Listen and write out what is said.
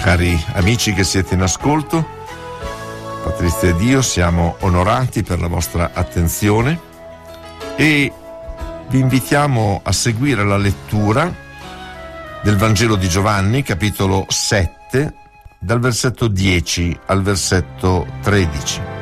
Cari amici che siete in ascolto, Patrizia e Dio, siamo onorati per la vostra attenzione e vi invitiamo a seguire la lettura del Vangelo di Giovanni, capitolo 7, dal versetto 10 al versetto 13.